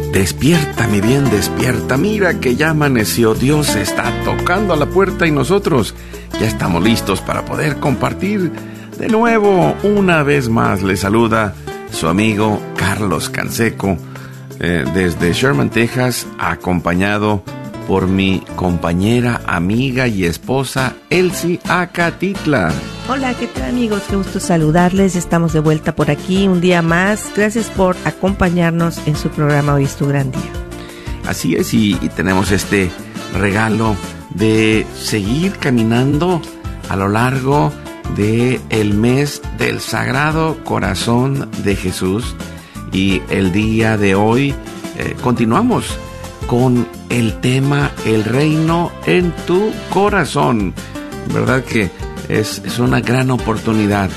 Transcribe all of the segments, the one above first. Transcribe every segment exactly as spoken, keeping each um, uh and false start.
Despierta, mi bien, despierta. Mira que ya amaneció. Dios está tocando a la puerta y nosotros ya estamos listos para poder compartir de nuevo. Una vez más le saluda su amigo Carlos Canseco eh, desde Sherman, Texas, acompañado por mi compañera, amiga y esposa Elsie Acatitla. Hola, ¿qué tal, amigos? Qué gusto saludarles. Estamos de vuelta por aquí un día más. Gracias por acompañarnos en su programa Hoy es tu gran día. Así es, y, y tenemos este regalo de seguir caminando a lo largo del mes del Sagrado Corazón de Jesús. Y el día de hoy eh, continuamos con el tema El reino en tu corazón. ¿Verdad que es, es una gran oportunidad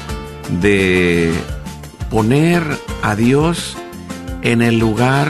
de poner a Dios en el lugar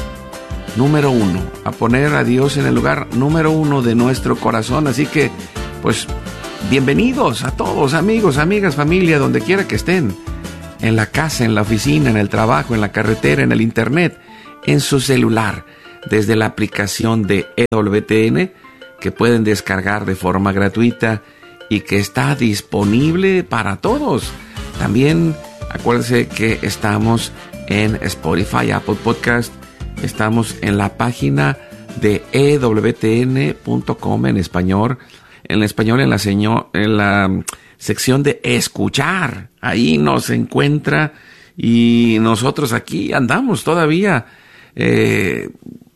número uno, a poner a Dios en el lugar número uno de nuestro corazón? Así que, pues, bienvenidos a todos, amigos, amigas, familia, donde quiera que estén, en la casa, en la oficina, en el trabajo, en la carretera, en el internet, en su celular, desde la aplicación de E W T N, que pueden descargar de forma gratuita y que está disponible para todos. También acuérdense que estamos en Spotify, Apple Podcast, estamos en la página de E W T N punto com en español, en español en la, seño, en la sección de escuchar. Ahí nos encuentra y nosotros aquí andamos todavía eh,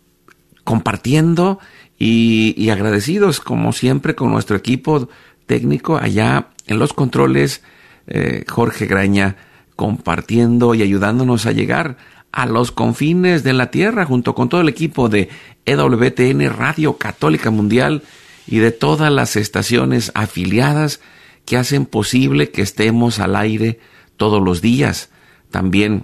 compartiendo y, y agradecidos como siempre con nuestro equipo técnico allá en los controles, eh, Jorge Graña, compartiendo y ayudándonos a llegar a los confines de la tierra junto con todo el equipo de E W T N Radio Católica Mundial y de todas las estaciones afiliadas que hacen posible que estemos al aire todos los días. También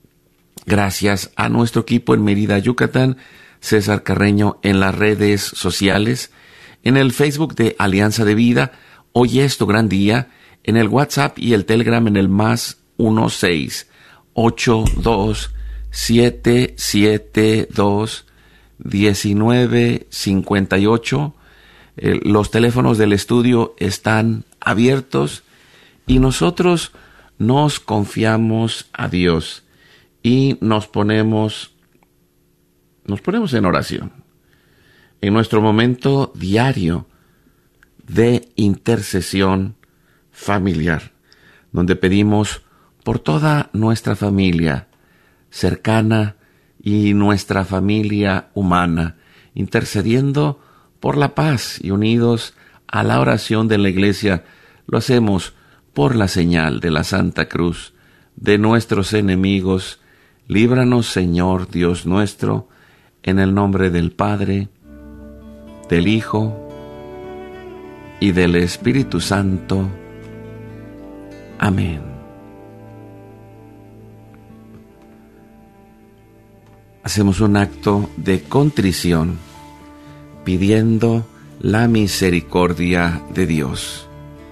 gracias a nuestro equipo en Mérida, Yucatán, César Carreño en las redes sociales, en el Facebook de Alianza de Vida, Hoy es tu gran día, en el WhatsApp y el Telegram en el más uno seis ocho dos siete siete dos diecinueve cincuenta y ocho. Eh, los teléfonos del estudio están abiertos y nosotros nos confiamos a Dios y nos ponemos nos ponemos en oración en nuestro momento diario de intercesión familiar, donde pedimos por toda nuestra familia cercana y nuestra familia humana, intercediendo por la paz y unidos a la oración de la Iglesia. Lo hacemos por la señal de la Santa Cruz de nuestros enemigos. Líbranos, Señor Dios nuestro, en el nombre del Padre, del Hijo y del Espíritu Santo. Amén. Hacemos un acto de contrición pidiendo la misericordia de Dios.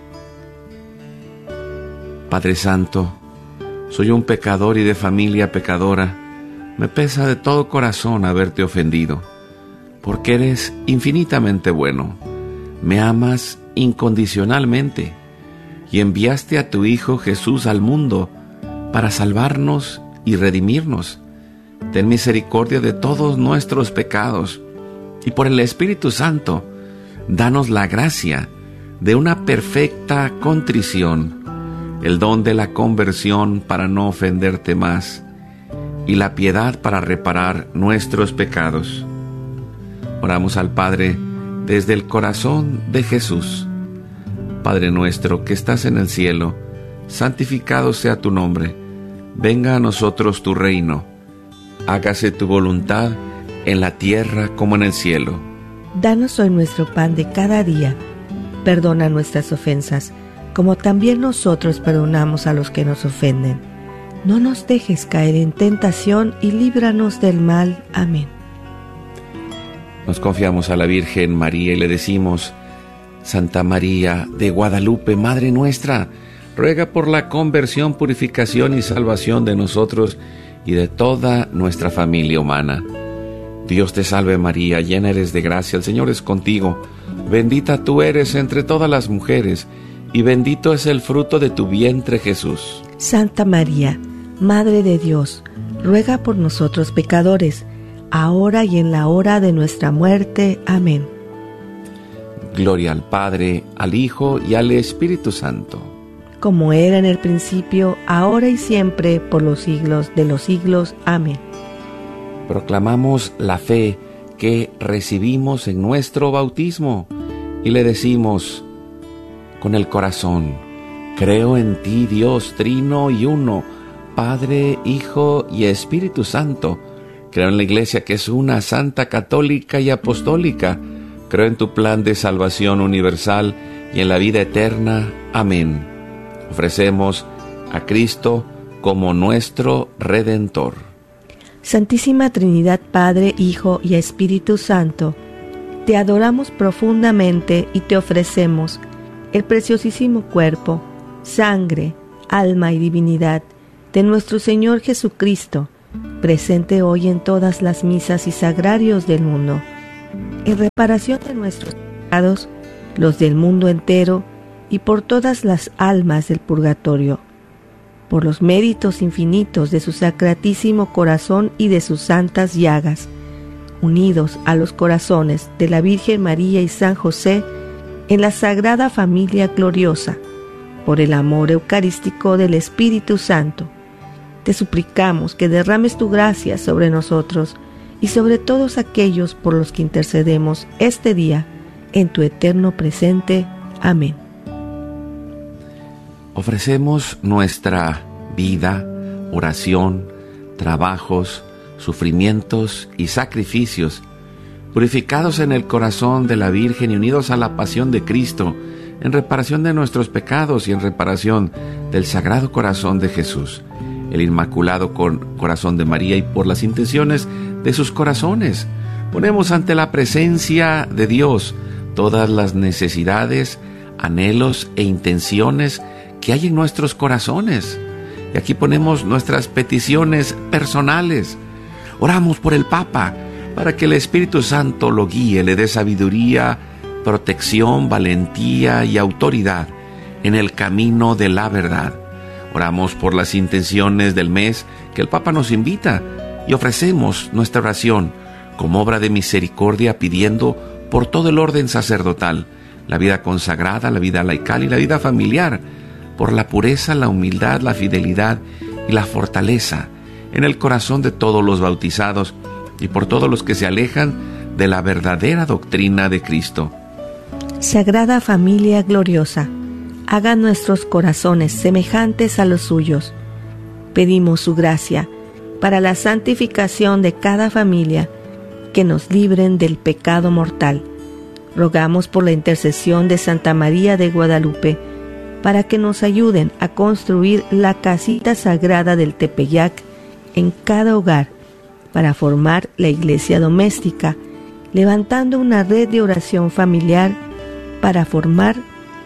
Padre Santo, soy un pecador y de familia pecadora. Me pesa de todo corazón haberte ofendido, porque eres infinitamente bueno. Me amas incondicionalmente y enviaste a tu Hijo Jesús al mundo para salvarnos y redimirnos. Ten misericordia de todos nuestros pecados y por el Espíritu Santo, danos la gracia de una perfecta contrición, el don de la conversión para no ofenderte más y la piedad para reparar nuestros pecados. Oramos al Padre desde el corazón de Jesús. Padre nuestro que estás en el cielo, santificado sea tu nombre. Venga a nosotros tu reino. Hágase tu voluntad en la tierra como en el cielo. Danos hoy nuestro pan de cada día. Perdona nuestras ofensas, como también nosotros perdonamos a los que nos ofenden. No nos dejes caer en tentación y líbranos del mal. Amén. Nos confiamos a la Virgen María y le decimos: Santa María de Guadalupe, Madre nuestra, ruega por la conversión, purificación y salvación de nosotros y de toda nuestra familia humana. Dios te salve María, llena eres de gracia, el Señor es contigo. Bendita tú eres entre todas las mujeres, y bendito es el fruto de tu vientre Jesús. Santa María, Madre de Dios, ruega por nosotros pecadores, ahora y en la hora de nuestra muerte. Amén. Gloria al Padre, al Hijo y al Espíritu Santo. Como era en el principio, ahora y siempre, por los siglos de los siglos. Amén. Proclamamos la fe que recibimos en nuestro bautismo y le decimos con el corazón: creo en ti, Dios trino y uno, Padre, Hijo y Espíritu Santo. Creo en la Iglesia que es una, santa, católica y apostólica. Creo en tu plan de salvación universal y en la vida eterna. Amén. Ofrecemos a Cristo como nuestro Redentor. Santísima Trinidad, Padre, Hijo y Espíritu Santo, te adoramos profundamente y te ofrecemos el preciosísimo cuerpo, sangre, alma y divinidad de nuestro Señor Jesucristo, presente hoy en todas las misas y sagrarios del mundo, en reparación de nuestros pecados, los del mundo entero y por todas las almas del purgatorio, por los méritos infinitos de su sacratísimo corazón y de sus santas llagas, unidos a los corazones de la Virgen María y San José en la Sagrada Familia Gloriosa, por el amor eucarístico del Espíritu Santo. Te suplicamos que derrames tu gracia sobre nosotros y sobre todos aquellos por los que intercedemos este día en tu eterno presente. Amén. Ofrecemos nuestra vida, oración, trabajos, sufrimientos y sacrificios, purificados en el corazón de la Virgen y unidos a la pasión de Cristo, en reparación de nuestros pecados y en reparación del Sagrado Corazón de Jesús, el Inmaculado Corazón de María y por las intenciones de sus corazones. Ponemos ante la presencia de Dios todas las necesidades, anhelos e intenciones que hay en nuestros corazones. Y aquí ponemos nuestras peticiones personales. Oramos por el Papa, para que el Espíritu Santo lo guíe, le dé sabiduría, protección, valentía y autoridad en el camino de la verdad. Oramos por las intenciones del mes que el Papa nos invita y ofrecemos nuestra oración como obra de misericordia, pidiendo por todo el orden sacerdotal, la vida consagrada, la vida laical y la vida familiar, por la pureza, la humildad, la fidelidad y la fortaleza en el corazón de todos los bautizados y por todos los que se alejan de la verdadera doctrina de Cristo. Sagrada Familia Gloriosa, haga nuestros corazones semejantes a los suyos. Pedimos su gracia para la santificación de cada familia, que nos libren del pecado mortal. Rogamos por la intercesión de Santa María de Guadalupe, para que nos ayuden a construir la casita sagrada del Tepeyac en cada hogar, para formar la iglesia doméstica, levantando una red de oración familiar para formar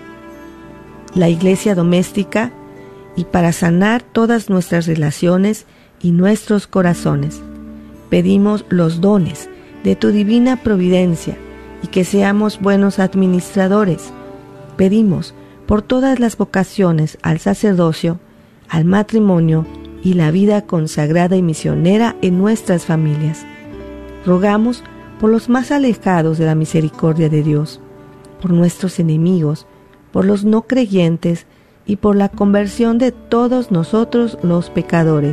la iglesia doméstica y para sanar todas nuestras relaciones y nuestros corazones. Pedimos los dones de tu divina providencia y que seamos buenos administradores. Pedimos por todas las vocaciones al sacerdocio, al matrimonio y la vida consagrada y misionera en nuestras familias. Rogamos por los más alejados de la misericordia de Dios, por nuestros enemigos, por los no creyentes y por la conversión de todos nosotros los pecadores.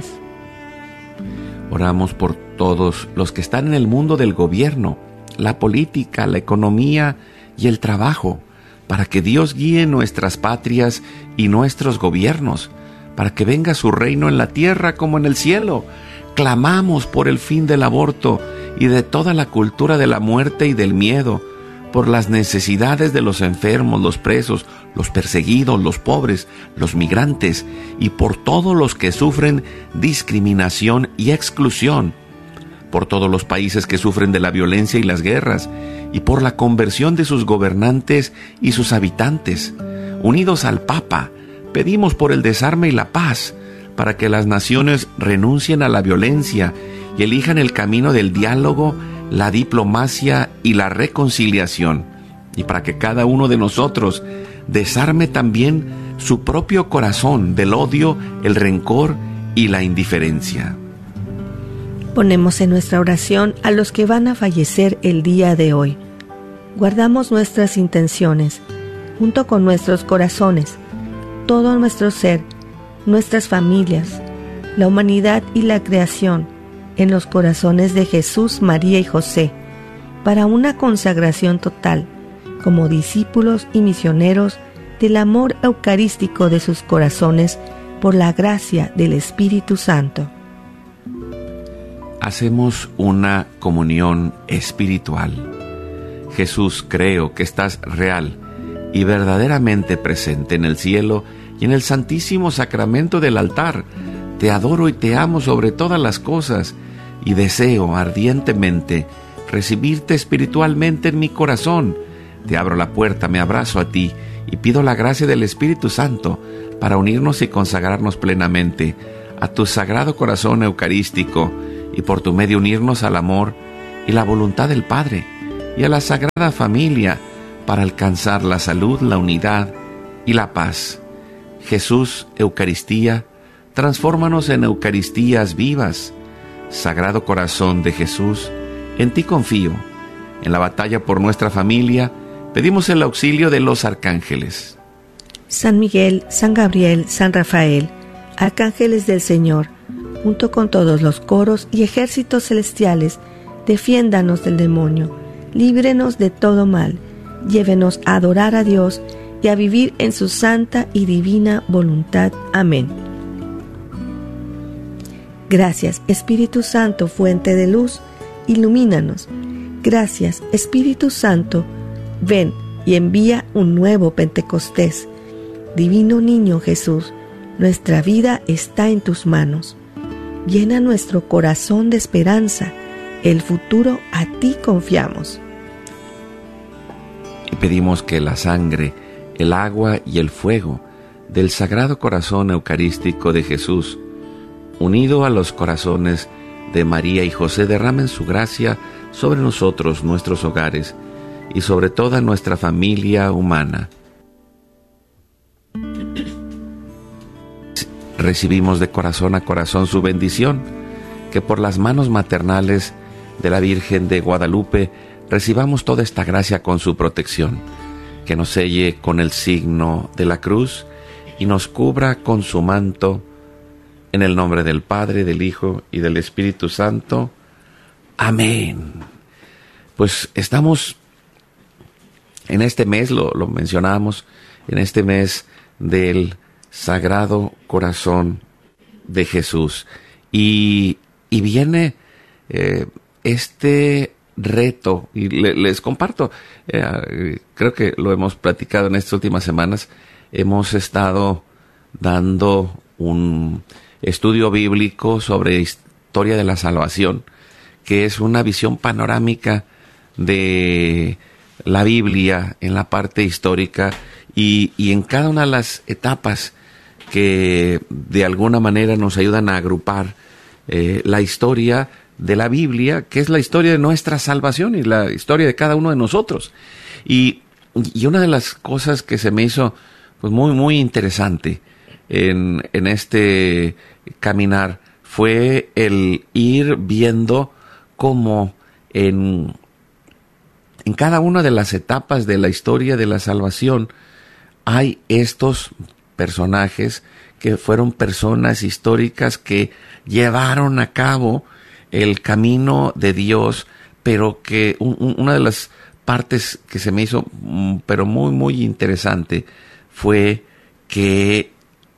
Oramos por todos los que están en el mundo del gobierno, la política, la economía y el trabajo, para que Dios guíe nuestras patrias y nuestros gobiernos, para que venga su reino en la tierra como en el cielo. Clamamos por el fin del aborto y de toda la cultura de la muerte y del miedo, por las necesidades de los enfermos, los presos, los perseguidos, los pobres, los migrantes y por todos los que sufren discriminación y exclusión, por todos los países que sufren de la violencia y las guerras, y por la conversión de sus gobernantes y sus habitantes. Unidos al Papa, pedimos por el desarme y la paz, para que las naciones renuncien a la violencia y elijan el camino del diálogo la diplomacia y la reconciliación, y para que cada uno de nosotros desarme también su propio corazón del odio, el rencor y la indiferencia. Ponemos en nuestra oración a los que van a fallecer el día de hoy. Guardamos nuestras intenciones, junto con nuestros corazones, todo nuestro ser, nuestras familias, la humanidad y la creación, en los corazones de Jesús, María y José, para una consagración total, como discípulos y misioneros del amor eucarístico de sus corazones por la gracia del Espíritu Santo. Hacemos una comunión espiritual. Jesús, creo que estás real y verdaderamente presente en el cielo y en el santísimo sacramento del altar. Te adoro y te amo sobre todas las cosas y deseo ardientemente recibirte espiritualmente en mi corazón. Te abro la puerta, me abrazo a ti y pido la gracia del Espíritu Santo para unirnos y consagrarnos plenamente a tu sagrado corazón eucarístico y por tu medio unirnos al amor y la voluntad del Padre y a la Sagrada Familia para alcanzar la salud, la unidad y la paz. Jesús, Eucaristía, transfórmanos en Eucaristías vivas. Sagrado Corazón de Jesús, en ti confío. En la batalla por nuestra familia, pedimos el auxilio de los arcángeles. San Miguel, San Gabriel, San Rafael, arcángeles del Señor, junto con todos los coros y ejércitos celestiales, defiéndanos del demonio, líbrenos de todo mal, llévenos a adorar a Dios y a vivir en su santa y divina voluntad. Amén. Gracias, Espíritu Santo, fuente de luz, ilumínanos. Gracias, Espíritu Santo, ven y envía un nuevo Pentecostés. Divino Niño Jesús, nuestra vida está en tus manos. Llena nuestro corazón de esperanza. El futuro a ti confiamos. Y pedimos que la sangre, el agua y el fuego del Sagrado Corazón Eucarístico de Jesús, unido a los corazones de María y José, derramen su gracia sobre nosotros, nuestros hogares y sobre toda nuestra familia humana. Recibimos de corazón a corazón su bendición, que por las manos maternales de la Virgen de Guadalupe recibamos toda esta gracia con su protección, que nos selle con el signo de la cruz y nos cubra con su manto, en el nombre del Padre, del Hijo y del Espíritu Santo. Amén. Pues estamos en este mes, lo, lo mencionamos, en este mes del Sagrado Corazón de Jesús. Y, y viene eh, este reto, y le, les comparto, eh, creo que lo hemos platicado en estas últimas semanas, hemos estado dando un estudio bíblico sobre historia de la salvación, que es una visión panorámica de la Biblia en la parte histórica y, y en cada una de las etapas que de alguna manera nos ayudan a agrupar eh, la historia de la Biblia, que es la historia de nuestra salvación y la historia de cada uno de nosotros. Y, y una de las cosas que se me hizo pues muy, muy interesante en, en este caminar fue el ir viendo cómo en, en cada una de las etapas de la historia de la salvación hay estos personajes que fueron personas históricas que llevaron a cabo el camino de Dios, pero que un, una de las partes que se me hizo pero muy muy interesante fue que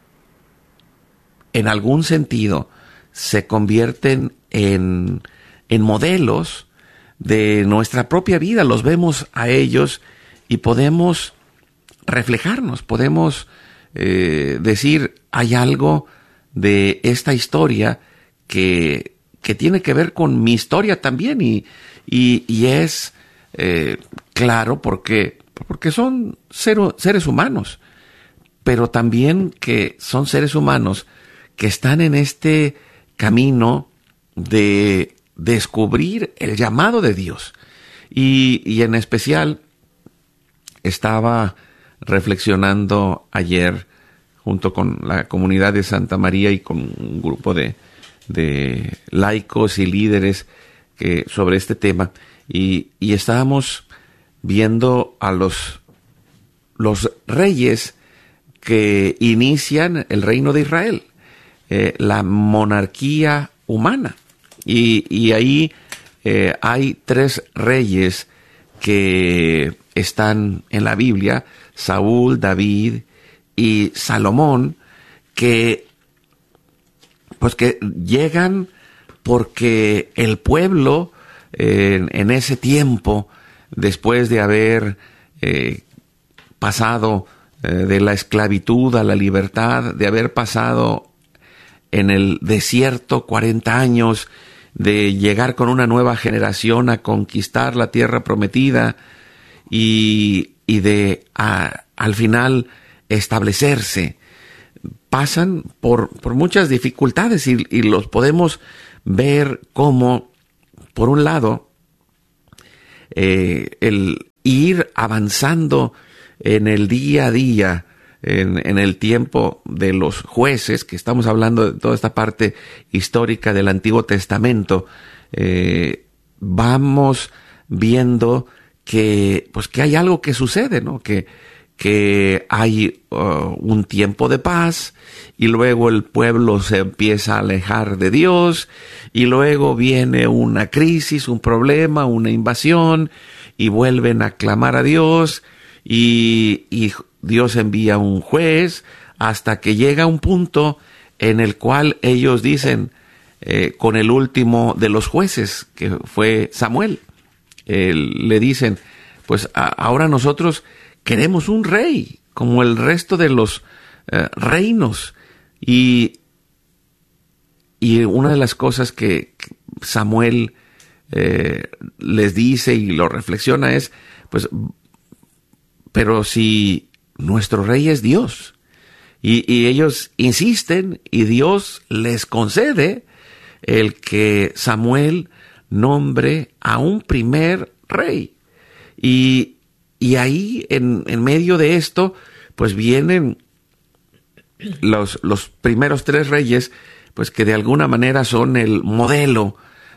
en algún sentido se convierten en, en modelos de nuestra propia vida. Los vemos a ellos y podemos reflejarnos, podemos eh, decir, hay algo de esta historia que, que tiene que ver con mi historia también, y, y, y es eh, claro porque, porque son ser, seres humanos, pero también que son seres humanos que están en este camino de, descubrir el llamado de Dios. Y, y en especial estaba reflexionando ayer junto con la comunidad de Santa María y con un grupo de, de laicos y líderes que, sobre este tema, y, y estábamos viendo a los, los reyes que inician el reino de Israel, eh, la monarquía humana. Y, y ahí eh, hay tres reyes que están en la Biblia, Saúl, David y Salomón, que pues que llegan porque el pueblo eh, en, en ese tiempo, después de haber eh, pasado eh, de la esclavitud a la libertad, de haber pasado en el desierto cuarenta años, de llegar con una nueva generación a conquistar la tierra prometida y, y de a, al final establecerse, pasan por, por muchas dificultades y, y los podemos ver como, por un lado, eh, el ir avanzando en el día a día, en, en el tiempo de los jueces, que estamos hablando de toda esta parte histórica del Antiguo Testamento, eh, vamos viendo que, pues, que hay algo que sucede, ¿no? Que, que hay uh, un tiempo de paz, y luego el pueblo se empieza a alejar de Dios, y luego viene una crisis, un problema, una invasión, y vuelven a clamar a Dios, y, y Dios envía un juez, hasta que llega un punto en el cual ellos dicen, eh, con el último de los jueces, que fue Samuel, eh, le dicen, pues a, ahora nosotros queremos un rey, como el resto de los eh, reinos. Y, y una de las cosas que Samuel eh, les dice y lo reflexiona es, pues, pero si nuestro rey es Dios, y, y ellos insisten, y Dios les concede el que Samuel nombre a un primer rey. Y, y ahí, en, en medio de esto, pues vienen los, los primeros tres reyes, pues que de alguna manera son el modelo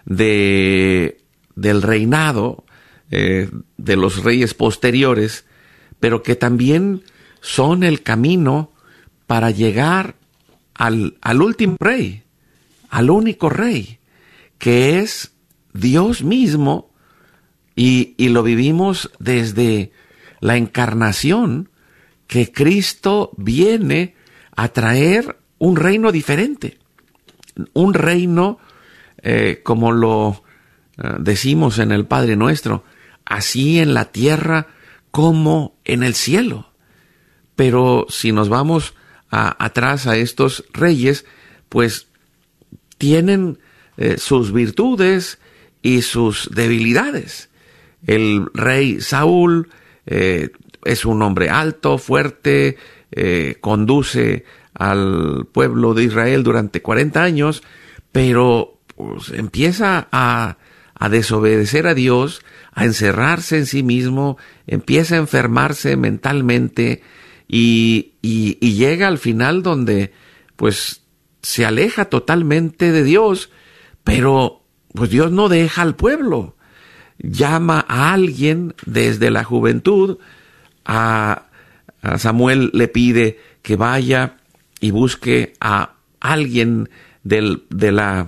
de, del reinado eh, de los reyes posteriores, pero que también son el camino para llegar al, al último rey, al único rey, que es Dios mismo, y, y lo vivimos desde la encarnación, que Cristo viene a traer un reino diferente, un reino, eh, como lo eh, decimos en el Padre Nuestro, así en la tierra como en el cielo. Pero si nos vamos a, atrás a estos reyes, pues tienen eh, sus virtudes y sus debilidades. El rey Saúl eh, es un hombre alto, fuerte, eh, conduce al pueblo de Israel durante cuarenta años, pero pues, empieza a, a desobedecer a Dios, a encerrarse en sí mismo, empieza a enfermarse mentalmente y, y, y llega al final donde pues se aleja totalmente de Dios, pero pues Dios no deja al pueblo. Llama a alguien desde la juventud, a, a Samuel le pide que vaya y busque a alguien del, de la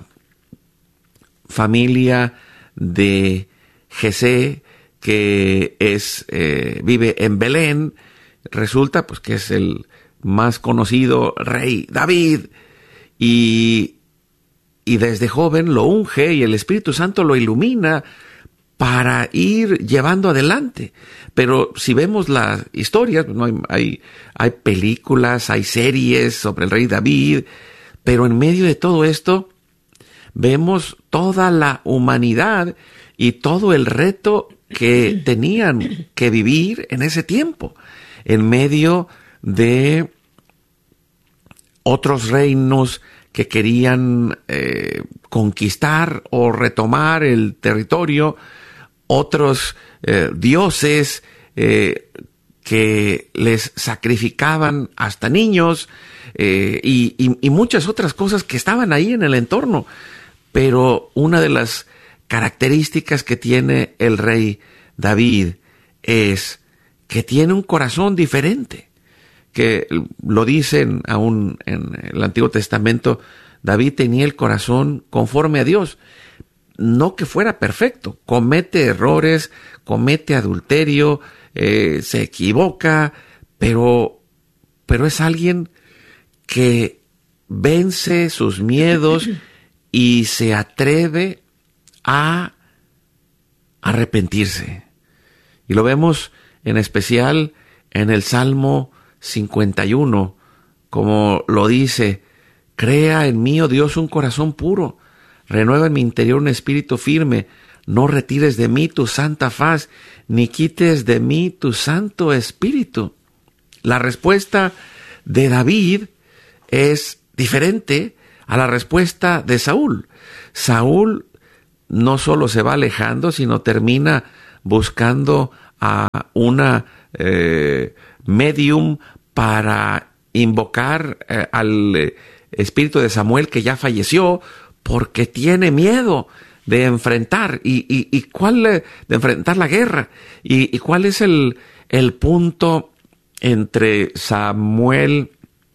familia de Jesé, que es eh, vive en Belén. Resulta pues que es el más conocido rey David, y, y desde joven lo unge y el Espíritu Santo lo ilumina para ir llevando adelante. Pero si vemos las historias, no hay, hay, hay películas, hay series sobre el rey David, pero en medio de todo esto vemos toda la humanidad y todo el reto que tenían que vivir en ese tiempo, en medio de otros reinos que querían eh, conquistar o retomar el territorio, otros eh, dioses eh, que les sacrificaban hasta niños eh, y, y, y muchas otras cosas que estaban ahí en el entorno. Pero una de las características que tiene el rey David es que tiene un corazón diferente, que lo dicen aún en el Antiguo Testamento. David tenía el corazón conforme a Dios, no que fuera perfecto, comete errores, comete adulterio, eh, se equivoca, pero, pero es alguien que vence sus miedos y se atreve a arrepentirse. Y lo vemos en especial en el Salmo cincuenta y uno, como lo dice: crea en mí, oh Dios, un corazón puro, renueva en mi interior un espíritu firme, no retires de mí tu santa faz, ni quites de mí tu santo espíritu. La respuesta de David es diferente a la respuesta de Saúl. Saúl no solo se va alejando, sino termina buscando a una eh, medium para invocar eh, al eh, espíritu de Samuel, que ya falleció, porque tiene miedo de enfrentar y, y, y cuál eh, de enfrentar la guerra y, y cuál es el, el punto entre Samuel,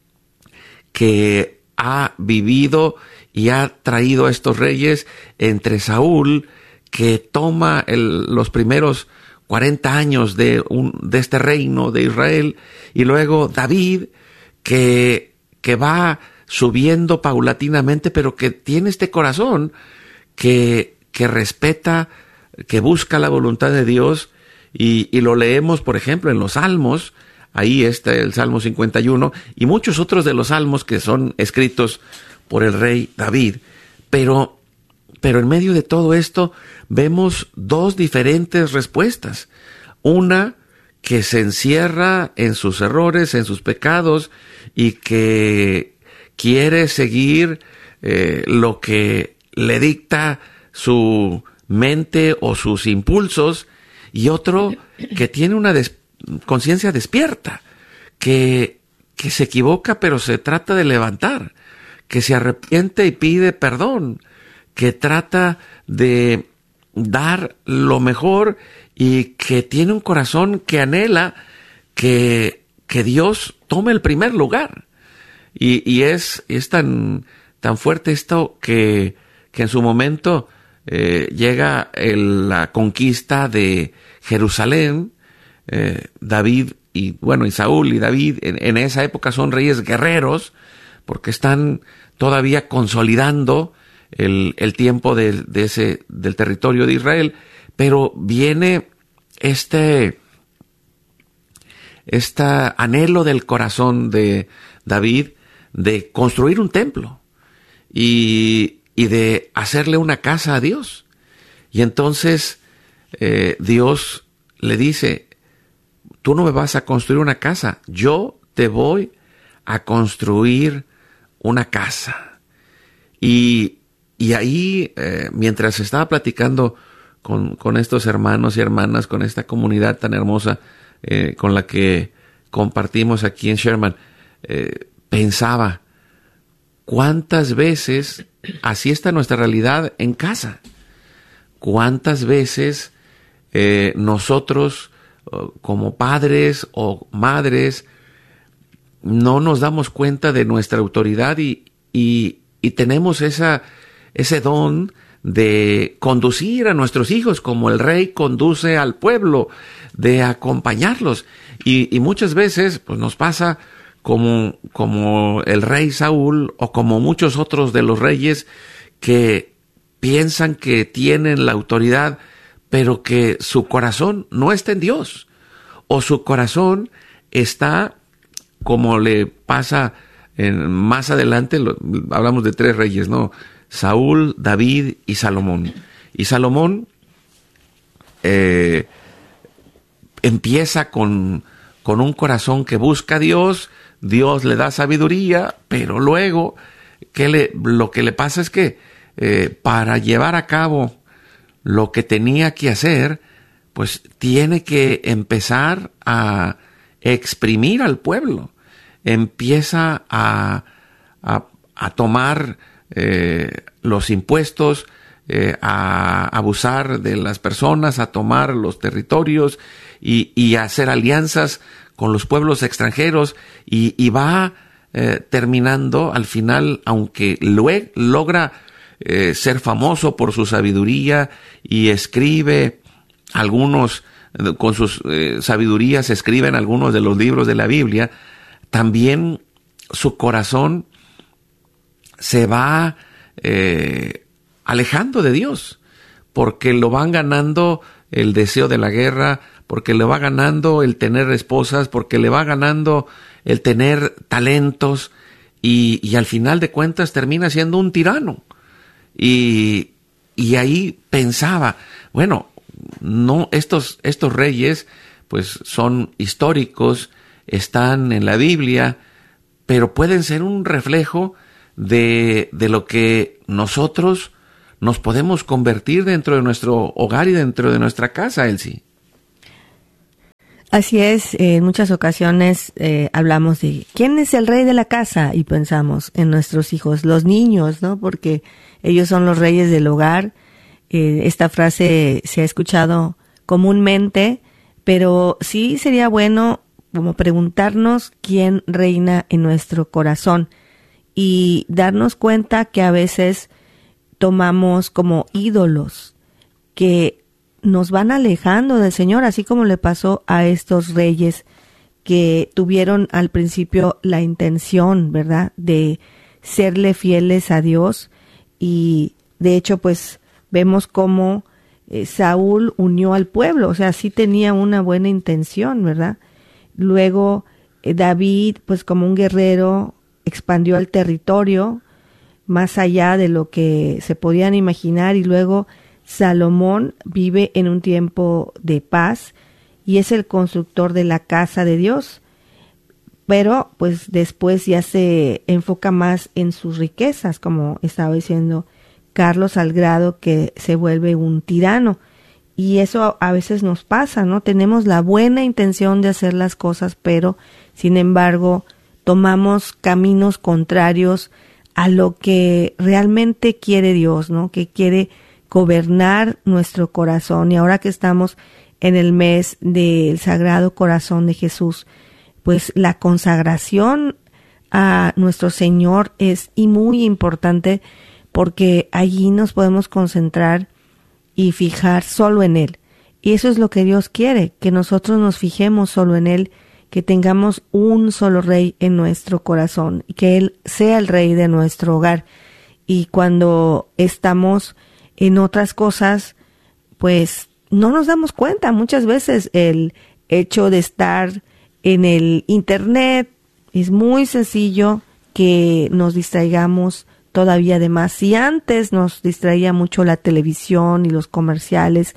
que ha vivido y ha traído a estos reyes, entre Saúl, que toma el, los primeros cuarenta años de, un, de este reino de Israel, y luego David, que, que va subiendo paulatinamente, pero que tiene este corazón que, que respeta, que busca la voluntad de Dios, y, y lo leemos, por ejemplo, en los Salmos. Ahí está el Salmo cincuenta y uno y muchos otros de los salmos que son escritos por el rey David. Pero, pero en medio de todo esto vemos dos diferentes respuestas. Una que se encierra en sus errores, en sus pecados, y que quiere seguir eh, lo que le dicta su mente o sus impulsos, y otro que tiene una des- conciencia despierta, que, que se equivoca pero se trata de levantar, que se arrepiente y pide perdón, que trata de dar lo mejor y que tiene un corazón que anhela que, que Dios tome el primer lugar. Y, y es, es tan, tan fuerte esto que, que en su momento eh, llega el, la conquista de Jerusalén. Eh, David y bueno y Saúl y David en, en esa época son reyes guerreros, porque están todavía consolidando el, el tiempo de, de ese, del territorio de Israel, pero viene este, este anhelo del corazón de David de construir un templo y, y de hacerle una casa a Dios. Y entonces eh, Dios le dice: tú no me vas a construir una casa, yo te voy a construir una casa. Y, y ahí, eh, mientras estaba platicando con, con estos hermanos y hermanas, con esta comunidad tan hermosa eh, con la que compartimos aquí en Sherman, eh, pensaba, ¿cuántas veces así está nuestra realidad en casa? ¿Cuántas veces eh, nosotros, como padres o madres, no nos damos cuenta de nuestra autoridad y, y, y tenemos esa, ese don de conducir a nuestros hijos como el rey conduce al pueblo, de acompañarlos? Y, y muchas veces pues nos pasa como, como el rey Saúl o como muchos otros de los reyes que piensan que tienen la autoridad, pero que su corazón no está en Dios, o su corazón está, como le pasa en, más adelante, lo, hablamos de tres reyes, ¿no? Saúl, David y Salomón. Y Salomón eh, empieza con, con un corazón que busca a Dios, Dios le da sabiduría, pero luego que le, lo que le pasa es que eh, para llevar a cabo lo que tenía que hacer, pues tiene que empezar a exprimir al pueblo. Empieza a, a, a tomar eh, los impuestos, eh, a abusar de las personas, a tomar los territorios y, y a hacer alianzas con los pueblos extranjeros, y, y va eh, terminando al final, aunque luego logra eh, ser famoso por su sabiduría y escribe algunos, con sus eh, sabidurías escriben algunos de los libros de la Biblia, también su corazón se va eh, alejando de Dios, porque lo van ganando el deseo de la guerra, porque le va ganando el tener esposas, porque le va ganando el tener talentos, y, y al final de cuentas termina siendo un tirano. Y, y ahí pensaba, bueno, no, estos, estos reyes pues son históricos, están en la Biblia, pero pueden ser un reflejo de, de lo que nosotros nos podemos convertir dentro de nuestro hogar y dentro de nuestra casa, Elsie. Así es, eh, en muchas ocasiones eh, hablamos de ¿quién es el rey de la casa? Y pensamos en nuestros hijos, los niños, ¿no? Porque ellos son los reyes del hogar. Eh, esta frase se ha escuchado comúnmente, pero sí sería bueno como preguntarnos quién reina en nuestro corazón y darnos cuenta que a veces tomamos como ídolos que nos van alejando del Señor, así como le pasó a estos reyes que tuvieron al principio la intención, ¿verdad?, de serle fieles a Dios. Y de hecho, pues vemos cómo eh, Saúl unió al pueblo, o sea, sí tenía una buena intención, ¿verdad? Luego eh, David, pues como un guerrero, expandió el territorio más allá de lo que se podían imaginar, y luego Salomón vive en un tiempo de paz y es el constructor de la casa de Dios, pero pues después ya se enfoca más en sus riquezas, como estaba diciendo Carlos, al grado que se vuelve un tirano. Y eso a veces nos pasa, ¿no? Tenemos la buena intención de hacer las cosas, pero sin embargo tomamos caminos contrarios a lo que realmente quiere Dios, ¿no? Que quiere gobernar nuestro corazón. Y ahora que estamos en el mes del Sagrado Corazón de Jesús, pues la consagración a nuestro Señor es y muy importante, porque allí nos podemos concentrar y fijar solo en Él. Y eso es lo que Dios quiere, que nosotros nos fijemos solo en Él, que tengamos un solo Rey en nuestro corazón, y que Él sea el Rey de nuestro hogar. Y cuando estamos en otras cosas, pues no nos damos cuenta. Muchas veces el hecho de estar en el internet es muy sencillo que nos distraigamos todavía de más. Si antes nos distraía mucho la televisión y los comerciales,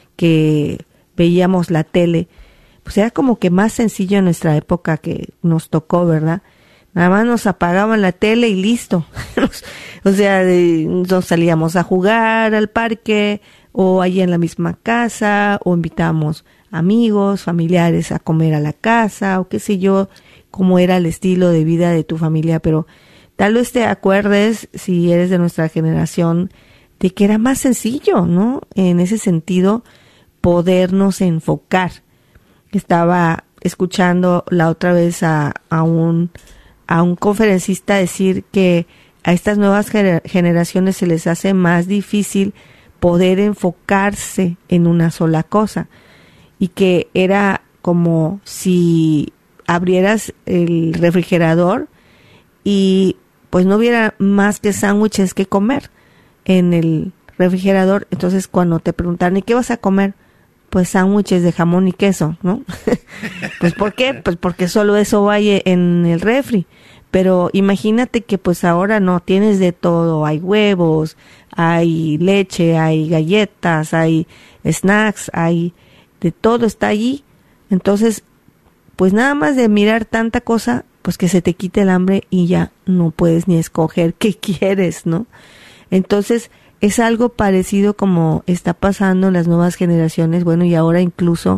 que veíamos la tele, pues era como que más sencillo en nuestra época que nos tocó, ¿verdad? Nada más nos apagaban la tele y listo. O sea, de, nos salíamos a jugar al parque o allí en la misma casa, o invitamos amigos, familiares a comer a la casa, o qué sé yo, cómo era el estilo de vida de tu familia. Pero tal vez te acuerdes, si eres de nuestra generación, de que era más sencillo, ¿no? En ese sentido, podernos enfocar. Estaba escuchando la otra vez a, a un a un conferencista decir que a estas nuevas generaciones se les hace más difícil poder enfocarse en una sola cosa, y que era como si abrieras el refrigerador y pues no hubiera más que sándwiches que comer en el refrigerador. Entonces cuando te preguntan ¿y qué vas a comer? Pues sándwiches de jamón y queso, ¿no? Pues ¿por qué? Pues porque solo eso vaya en el refri. Pero imagínate que pues ahora no, tienes de todo, hay huevos, hay leche, hay galletas, hay snacks, hay de todo, está allí. Entonces, pues nada más de mirar tanta cosa, pues que se te quite el hambre y ya no puedes ni escoger qué quieres, ¿no? Entonces, es algo parecido como está pasando en las nuevas generaciones, bueno, y ahora incluso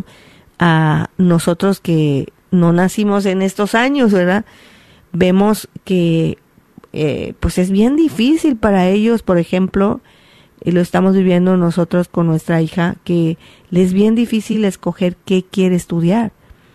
a nosotros que no nacimos en estos años, ¿verdad? Vemos que eh, pues es bien difícil para ellos, por ejemplo, y lo estamos viviendo nosotros con nuestra hija, que les es bien difícil escoger qué quiere estudiar,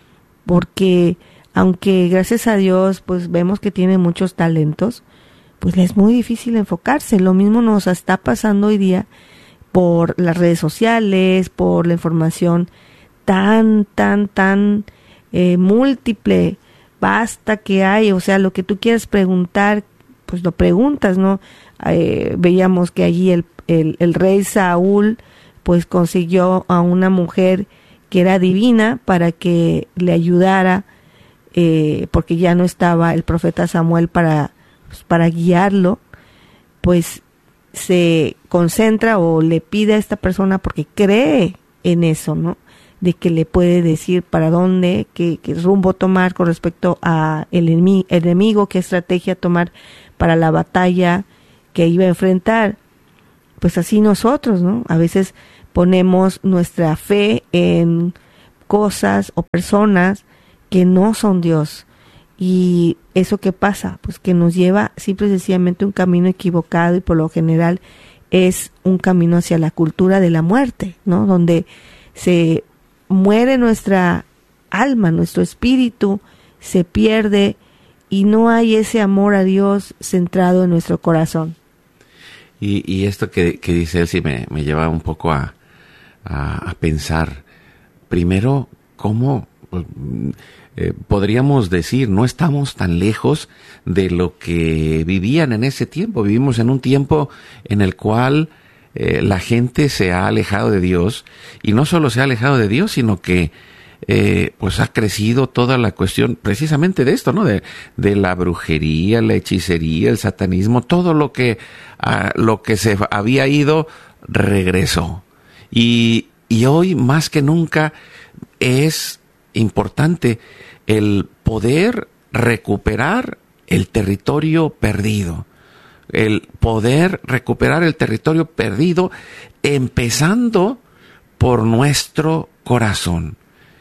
porque aunque gracias a Dios pues vemos que tiene muchos talentos, pues les es muy difícil enfocarse. Lo mismo nos está pasando hoy día por las redes sociales, por la información tan, tan, tan eh, múltiple, vasta que hay. O sea, lo que tú quieras preguntar, pues lo preguntas, ¿no? Eh, veíamos que allí el, el, el rey Saúl, pues consiguió a una mujer que era divina para que le ayudara, eh, porque ya no estaba el profeta Samuel para para guiarlo, pues se concentra o le pide a esta persona porque cree en eso, ¿no? De que le puede decir para dónde, qué, qué rumbo tomar con respecto a el enemigo, el enemigo, qué estrategia tomar para la batalla que iba a enfrentar. Pues así nosotros, ¿no? A veces ponemos nuestra fe en cosas o personas que no son Dios. Y eso que pasa, pues que nos lleva simple y sencillamente un camino equivocado, y por lo general es un camino hacia la cultura de la muerte, ¿no? Donde se muere nuestra alma, nuestro espíritu se pierde y no hay ese amor a Dios centrado en nuestro corazón. Y, y esto que, que dice él sí me, me lleva un poco a, a, a pensar, primero, cómo... Eh, podríamos decir, no estamos tan lejos de lo que vivían en ese tiempo. Vivimos en un tiempo en el cual eh, la gente se ha alejado de Dios, y no solo se ha alejado de Dios, sino que eh, pues ha crecido toda la cuestión precisamente de esto, ¿no? De, de la brujería, la hechicería, el satanismo, todo lo que, uh, lo que se había ido regresó. Y, y hoy más que nunca es importante el poder recuperar el territorio perdido, el poder recuperar el territorio perdido, empezando por nuestro corazón.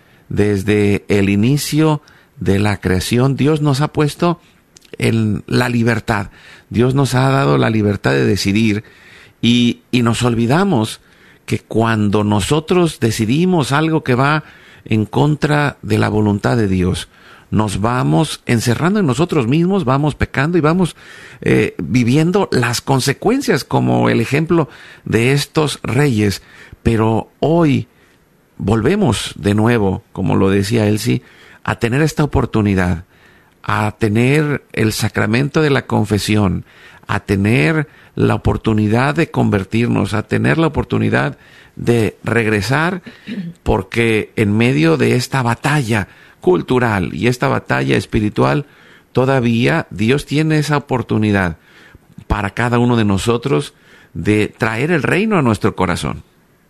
Desde el inicio de la creación, Dios nos ha puesto en la libertad. Dios nos ha dado la libertad de decidir, y, y nos olvidamos que cuando nosotros decidimos algo que va en contra de la voluntad de Dios, nos vamos encerrando en nosotros mismos, vamos pecando y vamos eh, viviendo las consecuencias, como el ejemplo de estos reyes. Pero hoy volvemos de nuevo, como lo decía Elsie, a tener esta oportunidad, a tener el sacramento de la confesión, a tener la oportunidad de convertirnos, a tener la oportunidad de regresar, porque en medio de esta batalla cultural y esta batalla espiritual, todavía Dios tiene esa oportunidad para cada uno de nosotros de traer el reino a nuestro corazón.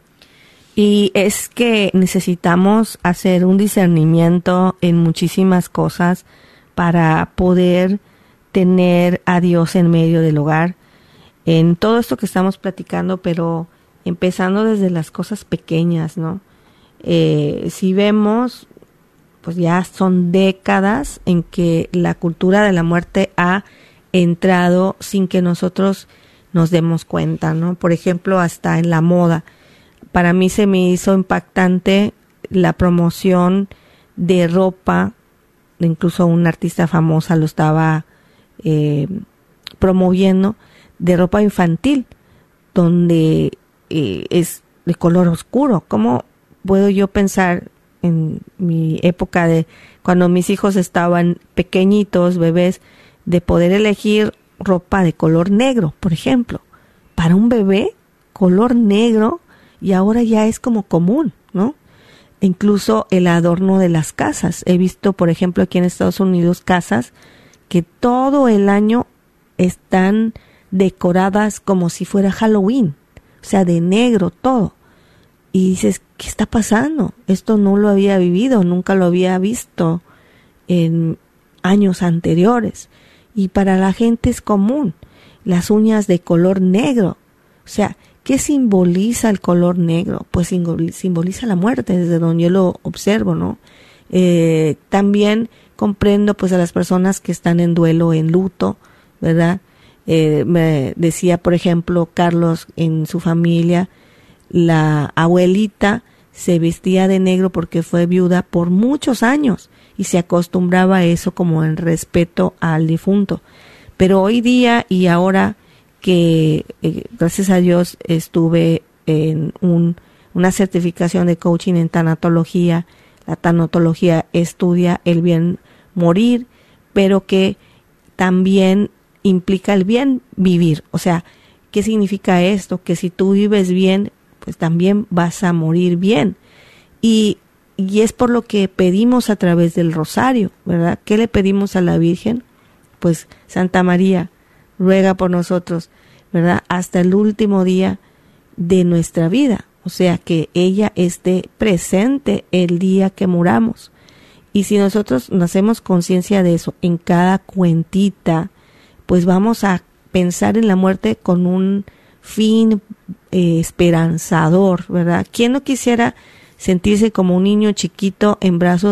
Y es que necesitamos hacer un discernimiento en muchísimas cosas para poder tener a Dios en medio del hogar, en todo esto que estamos platicando, pero empezando desde las cosas pequeñas, ¿no? Eh, si vemos, pues ya son décadas en que la cultura de la muerte ha entrado sin que nosotros nos demos cuenta, ¿no? Por ejemplo, hasta en la moda. Para mí se me hizo impactante la promoción de ropa, incluso una artista famosa lo estaba eh, promoviendo, de ropa infantil, donde eh, es de color oscuro. ¿Cómo puedo yo pensar en mi época de cuando mis hijos estaban pequeñitos, bebés, de poder elegir ropa de color negro, por ejemplo? Para un bebé, color negro, y ahora ya es como común, ¿no? Incluso el adorno de las casas. He visto, por ejemplo, aquí en Estados Unidos, casas que todo el año están decoradas como si fuera Halloween, o sea, de negro todo. Y dices, ¿qué está pasando? Esto no lo había vivido, nunca lo había visto en, años anteriores. Y para la gente es común. Las uñas de color negro. O sea, ¿qué simboliza el color negro? Pues simboliza la muerte, desde donde yo lo observo, ¿no? Eh, también comprendo pues a las personas que están en duelo, en luto, ¿verdad? Eh, me decía, por ejemplo, Carlos, en su familia, la abuelita se vestía de negro porque fue viuda por muchos años y se acostumbraba a eso como en respeto al difunto. Pero hoy día y ahora que eh, gracias a Dios estuve en un, una certificación de coaching en tanatología. La tanatología estudia el bien morir, pero que también implica el bien vivir. O sea, ¿qué significa esto? Que si tú vives bien, pues también vas a morir bien. Y, y es por lo que pedimos a través del rosario, ¿verdad? ¿Qué le pedimos a la Virgen? Pues Santa María, ruega por nosotros, ¿verdad? Hasta el último día de nuestra vida. O sea, que ella esté presente el día que muramos. Y si nosotros nos hacemos conciencia de eso en cada cuentita, pues vamos a pensar en la muerte con un fin eh, esperanzador, ¿verdad? ¿Quién no quisiera sentirse como un niño chiquito en brazos